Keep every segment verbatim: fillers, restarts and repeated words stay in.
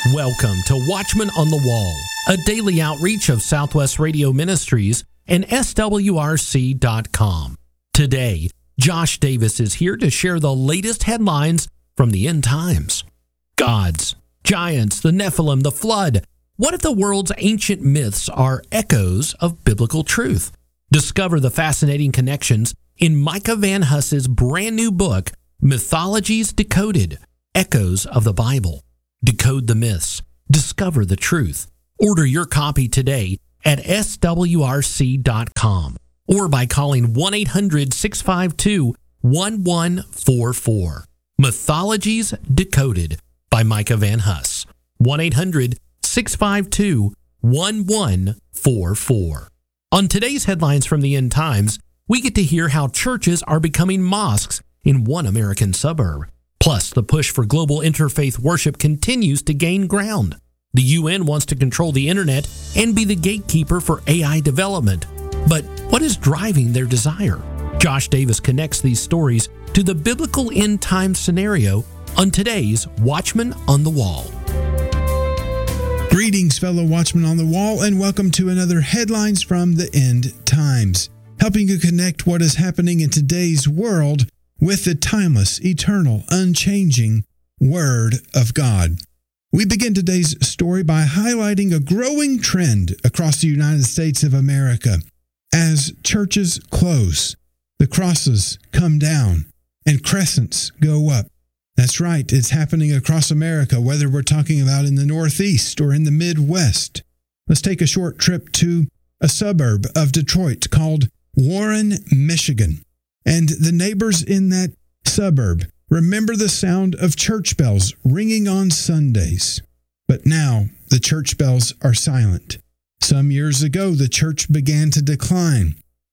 Welcome to Watchman on the Wall, a daily outreach of Southwest Radio Ministries and S W R C dot com. Today, Josh Davis is here to share the latest headlines from the end times. Gods, giants, the Nephilim, the flood. What if the world's ancient myths are echoes of biblical truth? Discover the fascinating connections in Micah Van Huss's brand new book, Mythologies Decoded, Echoes of the Bible. Decode the myths. Discover the truth. Order your copy today at S W R C dot com or by calling one eight hundred, six five two, one one four four. Mythologies Decoded by Micah Van Huss. one eight hundred, six five two, one one four four. On today's Headlines from the End Times, we get to hear how churches are becoming mosques in one American suburb. Plus, the push for global interfaith worship continues to gain ground. The U N wants to control the internet and be the gatekeeper for A I development. But what is driving their desire? Josh Davis connects these stories to the biblical end time scenario on today's Watchman on the Wall. Greetings, fellow Watchmen on the Wall, and welcome to another Headlines from the End Times, helping you connect what is happening in today's world with the timeless, eternal, unchanging Word of God. We begin today's story by highlighting a growing trend across the United States of America. As churches close, the crosses come down and crescents go up. That's right, it's happening across America, whether we're talking about in the Northeast or in the Midwest. Let's take a short trip to a suburb of Detroit called Warren, Michigan. And the neighbors in that suburb remember the sound of church bells ringing on Sundays. But now the church bells are silent. Some years ago, the church began to decline.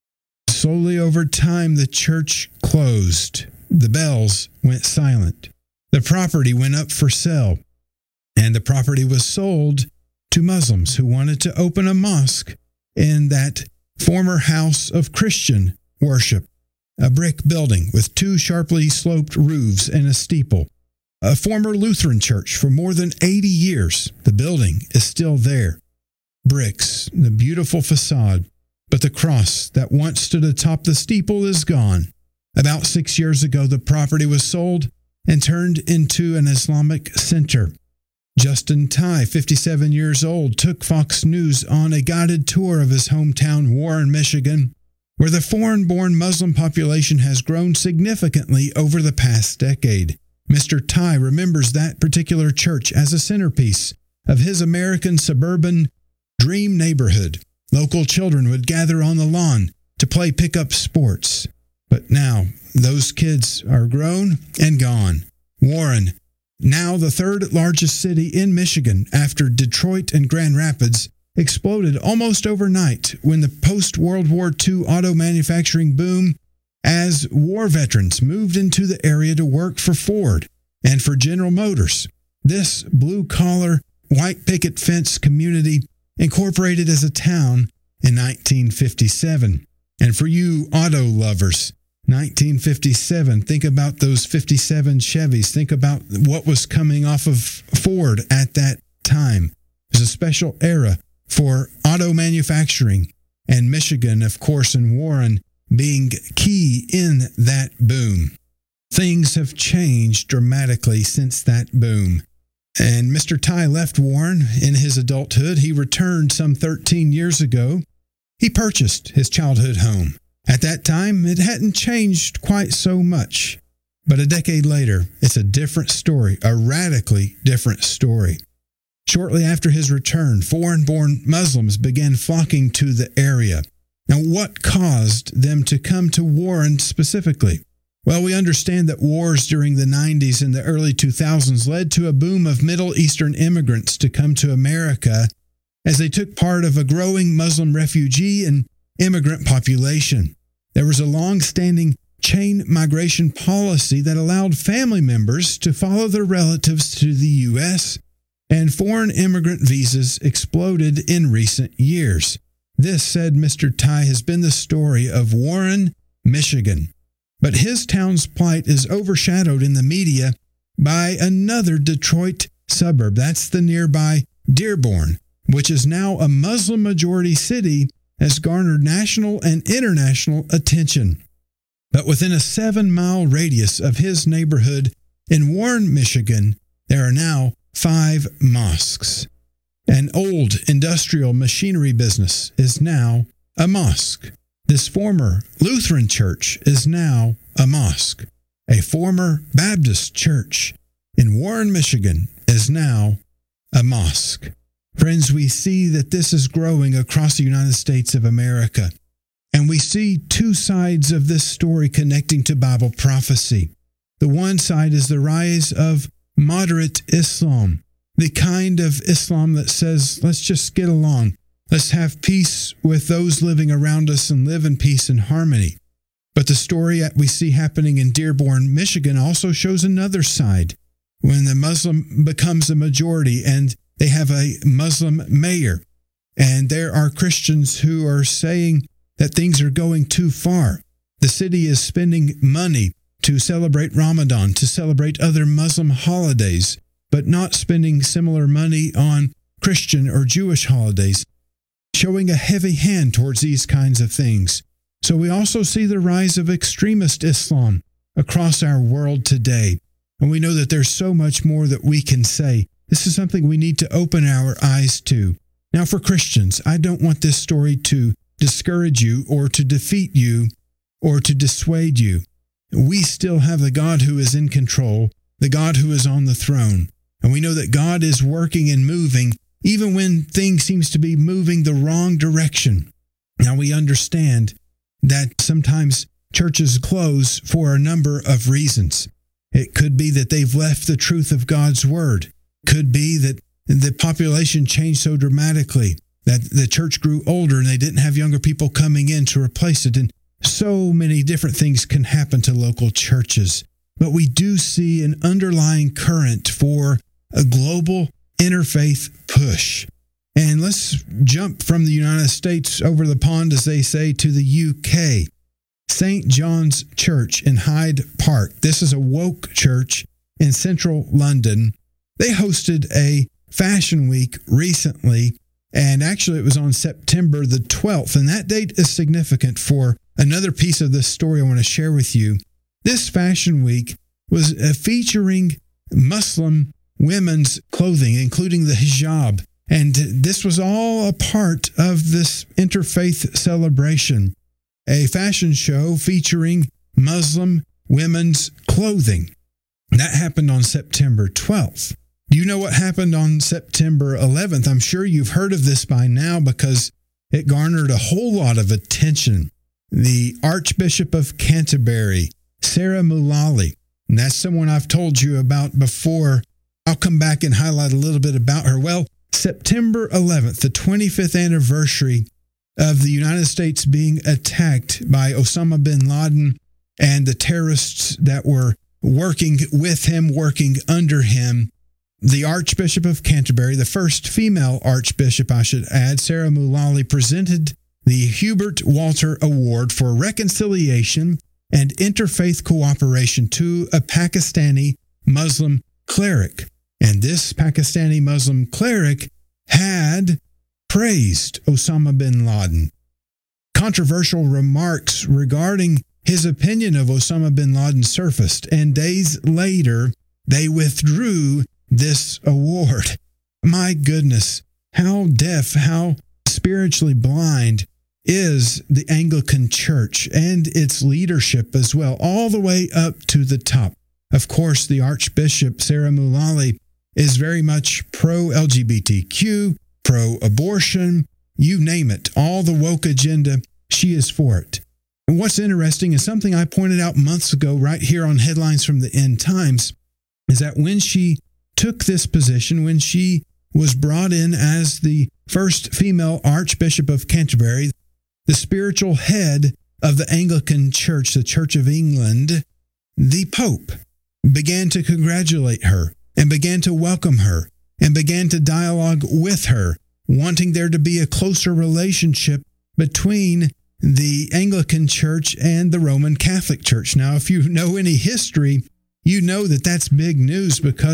Slowly over time, the church closed. The bells went silent. The property went up for sale, and the property was sold to Muslims who wanted to open a mosque in that former house of Christian worship. A brick building with two sharply sloped roofs and a steeple. A former Lutheran church for more than eighty years. The building is still there. Bricks, the beautiful facade, but the cross that once stood atop the steeple is gone. About six years ago, the property was sold and turned into an Islamic center. Justin Ty, fifty-seven years old, took Fox News on a guided tour of his hometown, Warren, Michigan, where the foreign-born Muslim population has grown significantly over the past decade. Mister Ty remembers that particular church as a centerpiece of his American suburban dream neighborhood. Local children would gather on the lawn to play pickup sports. But now, those kids are grown and gone. Warren, now the third largest city in Michigan after Detroit and Grand Rapids, exploded almost overnight when the post-World War Two auto manufacturing boom as war veterans moved into the area to work for Ford and for General Motors. This blue-collar, white picket fence community incorporated as a town in nineteen fifty-seven. And for you auto lovers, nineteen fifty-seven, think about those fifty-seven Chevys. Think about what was coming off of Ford at that time. It was a special era for auto manufacturing, and Michigan, of course, and Warren being key in that boom. Things have changed dramatically since that boom. And Mister Ty left Warren in his adulthood. He returned some thirteen years ago. He purchased his childhood home. At that time, it hadn't changed quite so much. But a decade later, it's a different story, a radically different story. Shortly after his return, foreign-born Muslims began flocking to the area. Now, what caused them to come to Warren specifically? Well, we understand that wars during the nineties and the early two thousands led to a boom of Middle Eastern immigrants to come to America as they took part of a growing Muslim refugee and immigrant population. There was a long-standing chain migration policy that allowed family members to follow their relatives to the U S, and foreign immigrant visas exploded in recent years. This, said Mister Ty, has been the story of Warren, Michigan. But his town's plight is overshadowed in the media by another Detroit suburb. That's the nearby Dearborn, which is now a Muslim-majority city, has garnered national and international attention. But within a seven-mile radius of his neighborhood in Warren, Michigan, there are now five mosques. An old industrial machinery business is now a mosque. This former Lutheran church is now a mosque. A former Baptist church in Warren, Michigan is now a mosque. Friends, we see that this is growing across the United States of America. And we see two sides of this story connecting to Bible prophecy. The one side is the rise of moderate Islam, the kind of Islam that says, let's just get along. Let's have peace with those living around us and live in peace and harmony. But the story that we see happening in Dearborn, Michigan also shows another side. When the Muslim becomes a majority and they have a Muslim mayor, and there are Christians who are saying that things are going too far. The city is spending money to celebrate Ramadan, to celebrate other Muslim holidays, but not spending similar money on Christian or Jewish holidays, showing a heavy hand towards these kinds of things. So we also see the rise of extremist Islam across our world today. And we know that there's so much more that we can say. This is something we need to open our eyes to. Now, for Christians, I don't want this story to discourage you or to defeat you or to dissuade you. We still have the God who is in control, the God who is on the throne. And we know that God is working and moving even when things seems to be moving the wrong direction. Now, we understand that sometimes churches close for a number of reasons. It could be that they've left the truth of God's word. It could be that the population changed so dramatically that the church grew older and they didn't have younger people coming in to replace it. And so many different things can happen to local churches. But we do see an underlying current for a global interfaith push. And let's jump from the United States over the pond, as they say, to the U K. Saint John's Church in Hyde Park. This is a woke church in central London. They hosted a fashion week recently, and actually it was on September the twelfth, and that date is significant for another piece of this story I want to share with you. This fashion week was uh, featuring Muslim women's clothing, including the hijab, and this was all a part of this interfaith celebration, a fashion show featuring Muslim women's clothing. That happened on September twelfth. Do you know what happened on September eleventh? I'm sure you've heard of this by now because it garnered a whole lot of attention. The Archbishop of Canterbury, Sarah Mullally, and that's someone I've told you about before. I'll come back and highlight a little bit about her. Well, September eleventh, the twenty-fifth anniversary of the United States being attacked by Osama bin Laden and the terrorists that were working with him, working under him. The Archbishop of Canterbury, the first female archbishop, I should add, Sarah Mullally, presented the Hubert Walter Award for Reconciliation and Interfaith Cooperation to a Pakistani Muslim cleric. And this Pakistani Muslim cleric had praised Osama bin Laden. Controversial remarks regarding his opinion of Osama bin Laden surfaced, and days later, they withdrew this award. My goodness, how deaf, how spiritually blind is the Anglican Church and its leadership as well, all the way up to the top. Of course, the Archbishop, Sarah Mullally, is very much pro-L G B T Q, pro-abortion, you name it. All the woke agenda, she is for it. And what's interesting is something I pointed out months ago right here on Headlines from the End Times, is that when she took this position, when she was brought in as the first female Archbishop of Canterbury, the spiritual head of the Anglican Church, the Church of England, the Pope began to congratulate her and began to welcome her and began to dialogue with her, wanting there to be a closer relationship between the Anglican Church and the Roman Catholic Church. Now, if you know any history, you know that that's big news because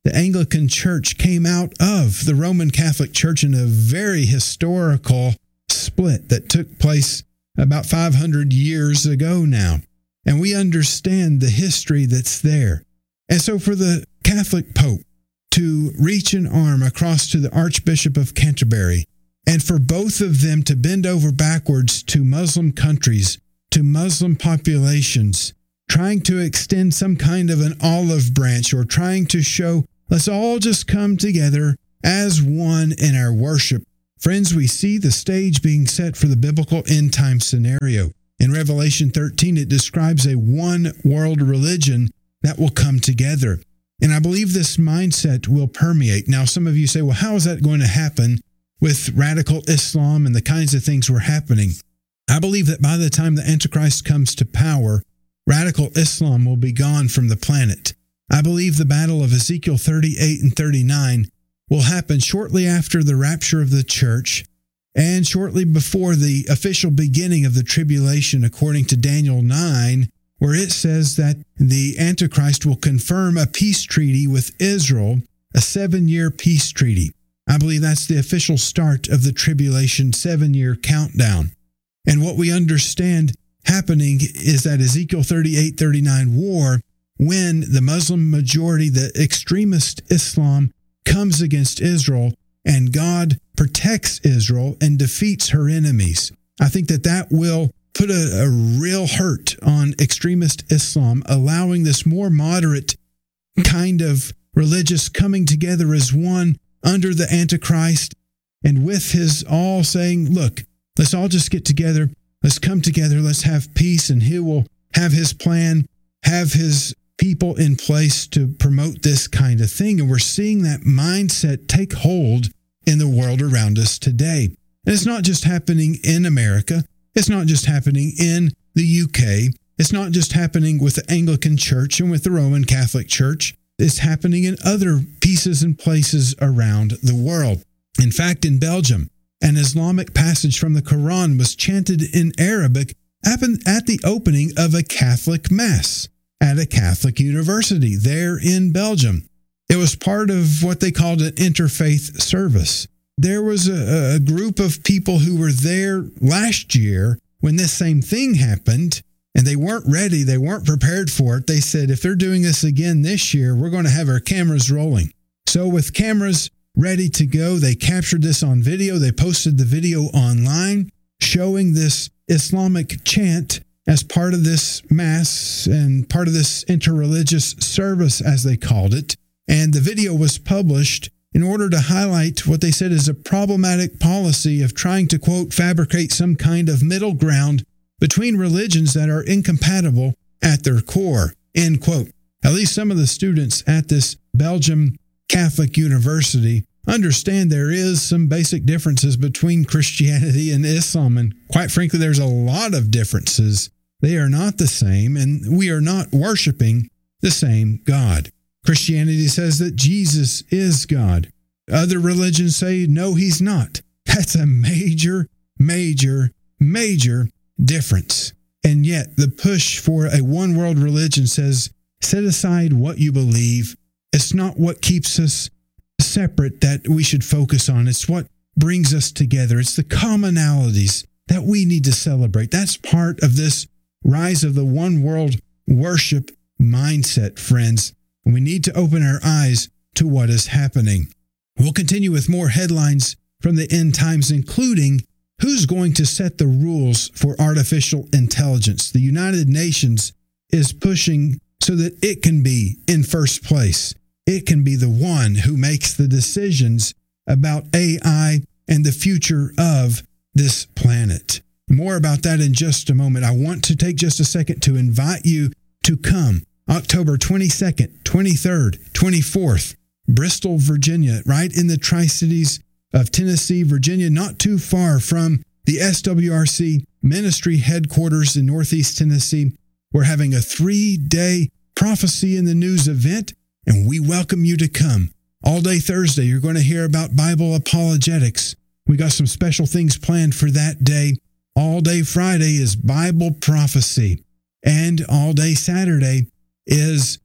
The Anglican Church came out of the Roman Catholic Church in a very historical split that took place about five hundred years ago now. And we understand the history that's there. And so for the Catholic Pope to reach an arm across to the Archbishop of Canterbury, and for both of them to bend over backwards to Muslim countries, to Muslim populations, trying to extend some kind of an olive branch or trying to show, let's all just come together as one in our worship. Friends, we see the stage being set for the biblical end time scenario. In Revelation thirteen, it describes a one world religion that will come together. And I believe this mindset will permeate. Now, some of you say, well, how is that going to happen with radical Islam and the kinds of things were happening? I believe that by the time the Antichrist comes to power, radical Islam will be gone from the planet. I believe the battle of Ezekiel thirty-eight and thirty-nine will happen shortly after the rapture of the church and shortly before the official beginning of the tribulation, according to Daniel nine, where it says that the Antichrist will confirm a peace treaty with Israel, a seven-year peace treaty. I believe that's the official start of the tribulation seven-year countdown. And what we understand happening is that Ezekiel thirty-eight thirty-nine war, when the Muslim majority, the extremist Islam, comes against Israel, and God protects Israel and defeats her enemies. I think that that will put a, a real hurt on extremist Islam, allowing this more moderate kind of religious coming together as one under the Antichrist, and with his all saying, look, let's all just get together, let's come together, let's have peace, and he will have his plan, have his people in place to promote this kind of thing. And we're seeing that mindset take hold in the world around us today. And it's not just happening in America. It's not just happening in the U K. It's not just happening with the Anglican Church and with the Roman Catholic Church. It's happening in other pieces and places around the world. In fact, in Belgium, an Islamic passage from the Quran was chanted in Arabic at the opening of a Catholic Mass at a Catholic university there in Belgium. It was part of what they called an interfaith service. There was a, a group of people who were there last year when this same thing happened, and they weren't ready. They weren't prepared for it. They said, if they're doing this again this year, we're going to have our cameras rolling. So with cameras ready to go, they captured this on video. They posted the video online showing this Islamic chant as part of this mass and part of this interreligious service, as they called it. And the video was published in order to highlight what they said is a problematic policy of trying to, quote, fabricate some kind of middle ground between religions that are incompatible at their core, end quote. At least some of the students at this Belgium Catholic University understand there is some basic differences between Christianity and Islam, and quite frankly, there's a lot of differences. They are not the same, and we are not worshiping the same God. Christianity says that Jesus is God. Other religions say, no, he's not. That's a major, major, major difference. And yet the push for a one world religion says, set aside what you believe. It's not what keeps us separate that we should focus on. It's what brings us together. It's the commonalities that we need to celebrate. That's part of this rise of the one world worship mindset, friends. We need to open our eyes to what is happening. We'll continue with more headlines from the end times, including who's going to set the rules for artificial intelligence. The United Nations is pushing so that it can be in first place. It can be the one who makes the decisions about A I and the future of this planet. More about that in just a moment. I want to take just a second to invite you to come October twenty-second, twenty-third, twenty-fourth, Bristol, Virginia, right in the Tri-Cities of Tennessee, Virginia, not too far from the S W R C ministry headquarters in Northeast Tennessee. We're having a three-day Prophecy in the News event, and we welcome you to come. All day Thursday, you're going to hear about Bible apologetics. We got some special things planned for that day. All day Friday is Bible prophecy, and all day Saturday is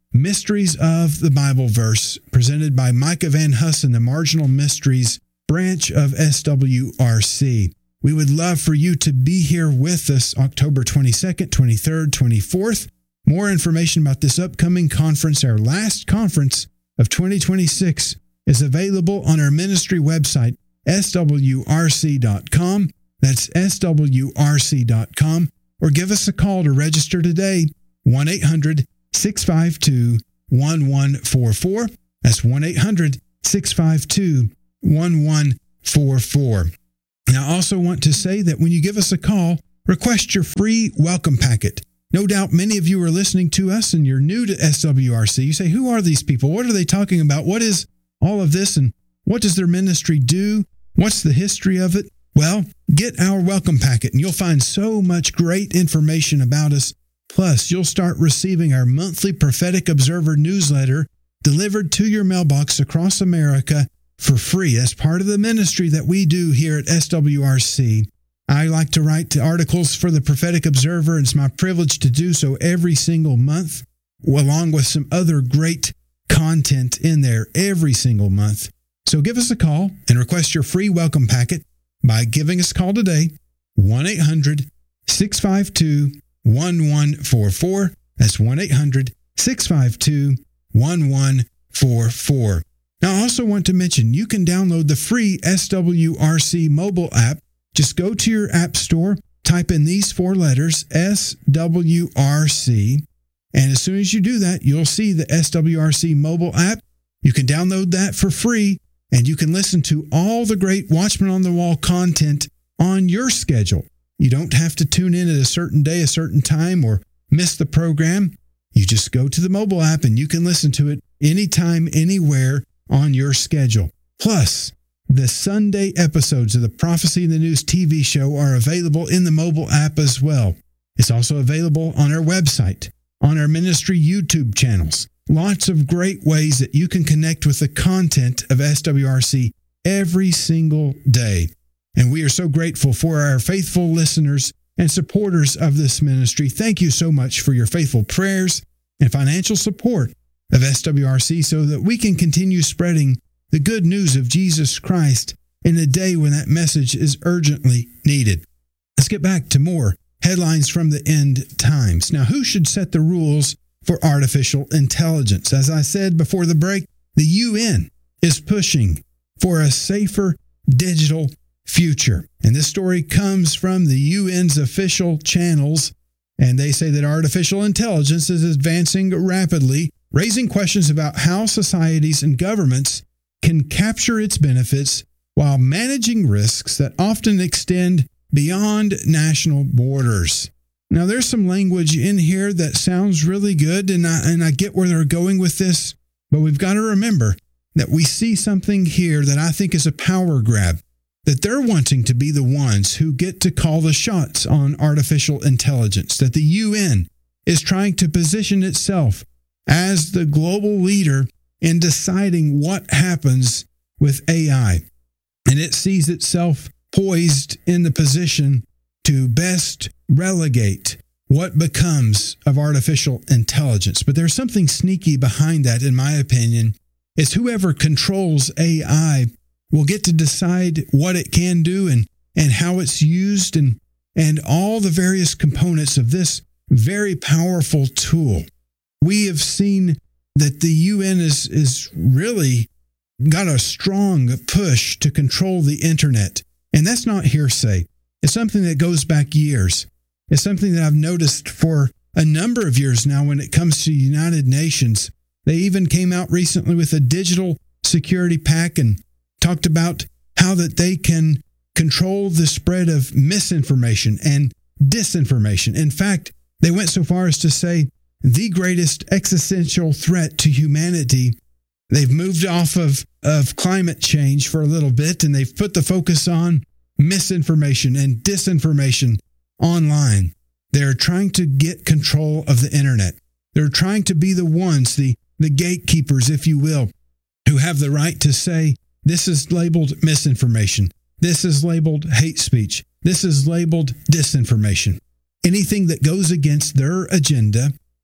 Mysteries of the Bible Verse, presented by Micah Van Hussen, the Marginal Mysteries branch of S W R C. We would love for you to be here with us October twenty-second, twenty-third, twenty-fourth. More information about this upcoming conference, our last conference of twenty twenty-six, is available on our ministry website, S W R C dot com. That's S W R C dot com. Or give us a call to register today, one eight hundred, six five two, one one four four. That's one eight hundred, six five two, one one four four. Now, I also want to say that when you give us a call, request your free welcome packet. No doubt many of you are listening to us and you're new to S W R C. You say, who are these people? What are they talking about? What is all of this? And what does their ministry do? What's the history of it? Well, get our welcome packet and you'll find so much great information about us. Plus, you'll start receiving our monthly Prophetic Observer newsletter delivered to your mailbox across America for free as part of the ministry that we do here at S W R C. I like to write articles for the Prophetic Observer, and it's my privilege to do so every single month, along with some other great content in there every single month. So give us a call and request your free welcome packet by giving us a call today, one eight hundred, six five two, one one four four. That's one eight hundred, six five two, one one four four. Now, I also want to mention you can download the free S W R C mobile app. Just go to your app store, type in these four letters, S W R C, and as soon as you do that, you'll see the S W R C mobile app. You can download that for free, and you can listen to all the great Watchman on the Wall content on your schedule. You don't have to tune in at a certain day, a certain time, or miss the program. You just go to the mobile app, and you can listen to it anytime, anywhere, on your schedule. Plus, the Sunday episodes of the Prophecy in the News T V show are available in the mobile app as well. It's also available on our website, on our ministry YouTube channels. Lots of great ways that you can connect with the content of S W R C every single day. And we are so grateful for our faithful listeners and supporters of this ministry. Thank you so much for your faithful prayers and financial support of S W R C so that we can continue spreading the good news of Jesus Christ in a day when that message is urgently needed. Let's get back to more headlines from the end times. Now, who should set the rules for artificial intelligence? As I said before the break, the U N is pushing for a safer digital future. And this story comes from the U N's official channels, and they say that artificial intelligence is advancing rapidly, raising questions about how societies and governments can capture its benefits while managing risks that often extend beyond national borders. Now, there's some language in here that sounds really good, and I, and I get where they're going with this, but we've got to remember that we see something here that I think is a power grab, that they're wanting to be the ones who get to call the shots on artificial intelligence, that the U N is trying to position itself as the global leader in deciding what happens with A I. And it sees itself poised in the position to best relegate what becomes of artificial intelligence. But there's something sneaky behind that, in my opinion. It's whoever controls A I will get to decide what it can do and, and how it's used and, and all the various components of this very powerful tool. We have seen that the U N is, is really got a strong push to control the internet. And that's not hearsay. It's something that goes back years. It's something that I've noticed for a number of years now when it comes to the United Nations. They even came out recently with a digital security pack and talked about how that they can control the spread of misinformation and disinformation. In fact, they went so far as to say the greatest existential threat to humanity. They've moved off of, of climate change for a little bit, and they've put the focus on misinformation and disinformation online. They're trying to get control of the internet. They're trying to be the ones, the, the gatekeepers, if you will, who have the right to say, this is labeled misinformation. This is labeled hate speech. This is labeled disinformation. Anything that goes against their agenda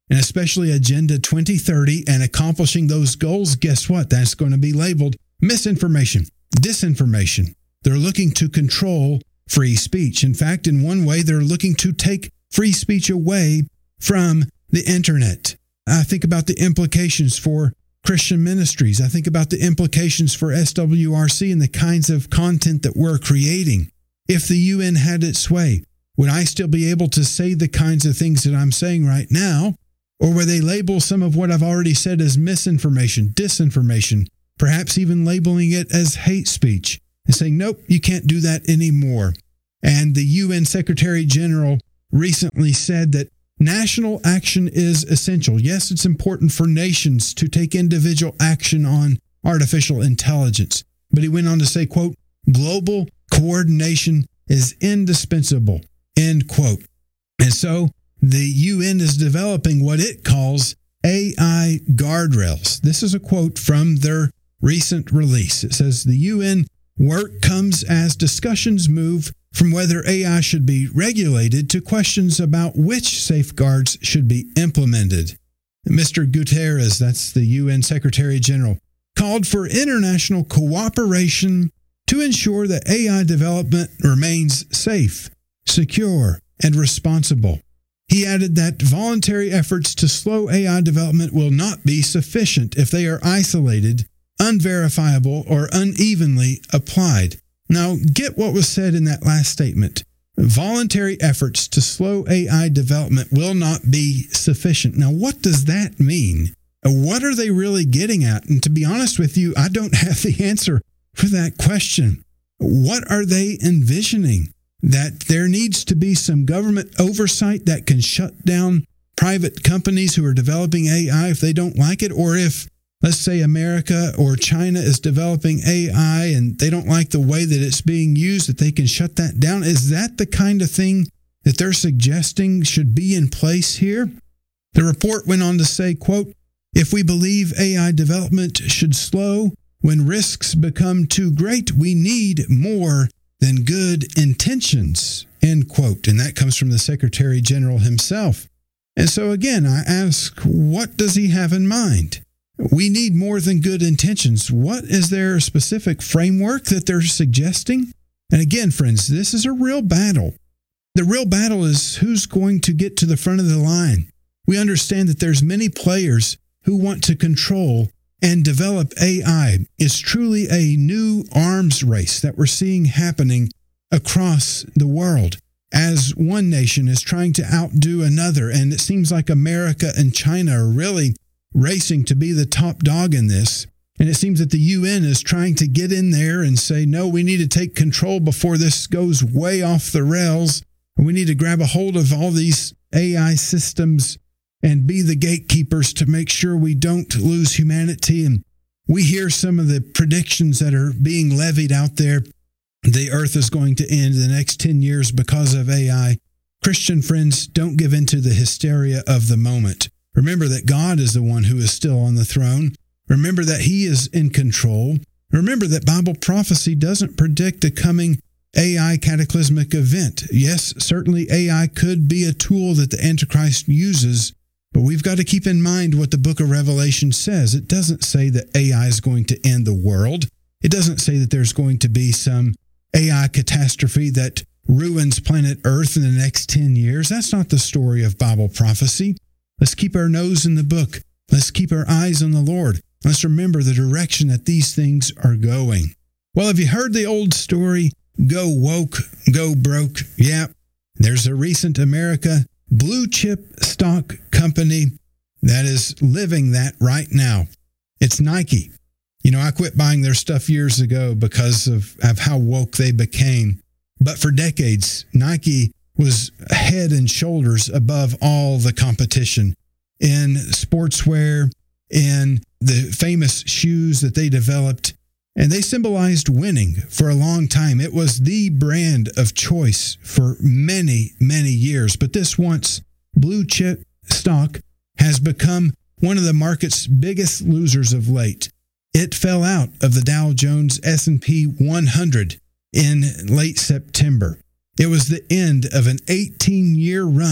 and especially Agenda twenty thirty and accomplishing those goals, guess what? That's going to be labeled misinformation, disinformation. They're looking to control free speech. In fact, in one way, they're looking to take free speech away from the internet. I think about the implications for Christian ministries. I think about the implications for S W R C and the kinds of content that we're creating. If the U N had its way, would I still be able to say the kinds of things that I'm saying right now? Or would they label some of what I've already said as misinformation, disinformation, perhaps even labeling it as hate speech and saying, nope, you can't do that anymore? And the U N Secretary General recently said that national action is essential. Yes, it's important for nations to take individual action on artificial intelligence. But he went on to say, quote, global coordination is indispensable, end quote. And so the U N is developing what it calls A I guardrails. This is a quote from their recent release. It says the U N work comes as discussions move from whether A I should be regulated to questions about which safeguards should be implemented. Mister Guterres, that's the U N Secretary General, called for international cooperation to ensure that A I development remains safe, secure, and responsible. He added that voluntary efforts to slow A I development will not be sufficient if they are isolated, unverifiable, or unevenly applied. Now, get what was said in that last statement. Voluntary efforts to slow A I development will not be sufficient. Now, what does that mean? What are they really getting at? And to be honest with you, I don't have the answer for that question. What are they envisioning? That there needs to be some government oversight that can shut down private companies who are developing A I if they don't like it? Or if, let's say, America or China is developing A I and they don't like the way that it's being used, that they can shut that down? Is that the kind of thing that they're suggesting should be in place here? The report went on to say, quote, if we believe A I development should slow when risks become too great, we need more than good intentions, end quote. And that comes from the Secretary General himself. And so again, I ask, what does he have in mind? We need more than good intentions. What is their specific framework that they're suggesting? And again, friends, this is a real battle. The real battle is who's going to get to the front of the line. We understand that there's many players who want to control and develop A I. It's truly a new arms race that we're seeing happening across the world as one nation is trying to outdo another. And it seems like America and China are really racing to be the top dog in this. And it seems that the U N is trying to get in there and say, no, we need to take control before this goes way off the rails. And we need to grab a hold of all these A I systems and be the gatekeepers to make sure we don't lose humanity. And we hear some of the predictions that are being levied out there. The earth is going to end in the next ten years because of A I. Christian friends, don't give in to the hysteria of the moment. Remember that God is the one who is still on the throne. Remember that He is in control. Remember that Bible prophecy doesn't predict a coming A I cataclysmic event. Yes, certainly A I could be a tool that the Antichrist uses, but we've got to keep in mind what the book of Revelation says. It doesn't say that A I is going to end the world. It doesn't say that there's going to be some A I catastrophe that ruins planet Earth in the next ten years. That's not the story of Bible prophecy. Let's keep our nose in the book. Let's keep our eyes on the Lord. Let's remember the direction that these things are going. Well, have you heard the old story? Go woke, go broke. Yeah, there's a recent America blue chip stock company that is living that right now. It's Nike. You know, I quit buying their stuff years ago because of, of how woke they became. But for decades, Nike was head and shoulders above all the competition in sportswear, in the famous shoes that they developed. And they symbolized winning for a long time. It was the brand of choice for many, many years. But this once blue chip stock has become one of the market's biggest losers of late. It fell out of the Dow Jones S and P one hundred in late September. It was the end of an eighteen-year run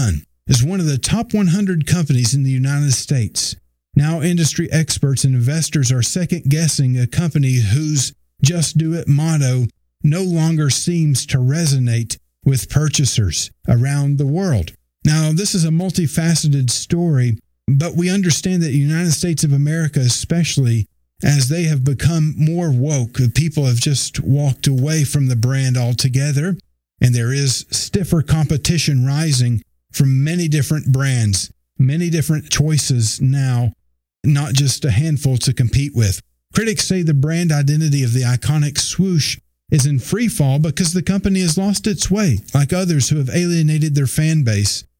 is one of the top one hundred companies in the United States. Now industry experts and investors are second-guessing a company whose "Just Do It" motto no longer seems to resonate with purchasers around the world. Now, this is a multifaceted story, but we understand that the United States of America, especially as they have become more woke, people have just walked away from the brand altogether, and there is stiffer competition rising from many different brands, many different choices now, not just a handful to compete with. Critics say the brand identity of the iconic swoosh is in free fall because the company has lost its way, like others who have alienated their fan base